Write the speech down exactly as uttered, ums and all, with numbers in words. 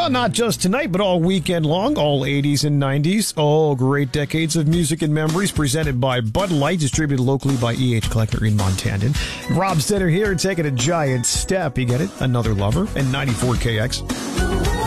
Well, not just tonight, but all weekend long, all eighties and nineties, all great decades of music and memories presented by Bud Light, distributed locally by E H Collector in Montana. Rob Center here, taking a giant step. You get it? Another Lover and ninety-four K X.